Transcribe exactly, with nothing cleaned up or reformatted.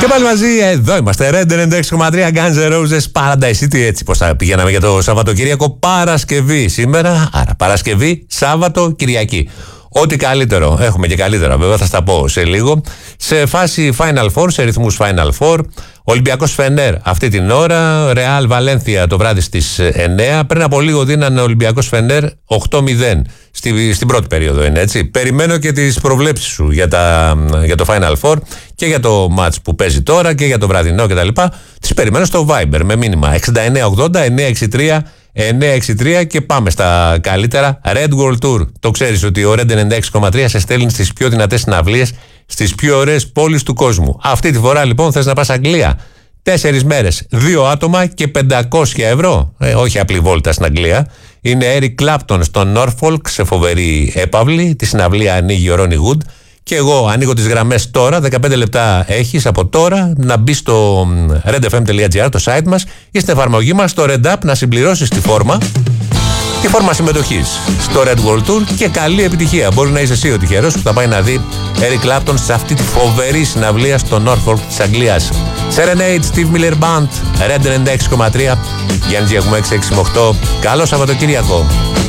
Και πάλι μαζί, εδώ είμαστε. Red ενενήντα έξι κόμμα τρία Guns N' Roses Paradise City. Έτσι πως θα πηγαίναμε για το Σαββατοκύριακο. Παρασκευή σήμερα. Άρα Παρασκευή, Σάββατο, Κυριακή. Ό,τι καλύτερο. Έχουμε και καλύτερα, βέβαια, θα στα πω σε λίγο. Σε φάση Final Four, σε ρυθμούς Final Four. Ολυμπιακός Φενέρ αυτή την ώρα. Ρεάλ Βαλένθια το βράδυ στις εννιά. Πριν από λίγο δίνανε Ολυμπιακός Φενέρ οκτώ μηδέν. Στη, στην πρώτη περίοδο είναι έτσι. Περιμένω και τις προβλέψεις σου για, τα, για το Final Four και για το match που παίζει τώρα και για το βραδινό κτλ. Τις περιμένω στο Viber με μήνυμα εξήντα εννιά ογδόντα εννιακόσια εξήντα τρία εννιακόσια εξήντα τρία και πάμε στα καλύτερα. Red World Tour. Το ξέρεις ότι ο Red ενενήντα έξι κόμμα τρία σε στέλνει στις πιο δυνατές συναυλίες, στις πιο ωραίες πόλεις του κόσμου. Αυτή τη φορά λοιπόν θες να πας Αγγλία. Τέσσερις μέρες, δύο άτομα και πεντακόσια ευρώ. Ε, όχι απλή βόλτα στην Αγγλία. Είναι Eric Clapton στο Norfolk σε φοβερή έπαυλη. Τη συναυλία ανοίγει ο Ronnie Wood. Και εγώ ανοίγω τις γραμμές τώρα. δεκαπέντε λεπτά έχεις από τώρα να μπει στο redfm.gr, το site μας, ή στην εφαρμογή μας, στο Red App, να συμπληρώσεις τη φόρμα. Τη φόρμα συμμετοχής στο Red World Tour και καλή επιτυχία. Μπορεί να είσαι εσύ ο τυχερός που θα πάει να δει Eric Clapton σε αυτή τη φοβερή συναυλία στο Norfolk της Αγγλίας. Serenade, Steve Miller Band, Red ενενήντα έξι κόμμα τρία. Γιάννη Γιακουμέ έξι έξι οκτώ. Καλό Σαββατοκύριακο.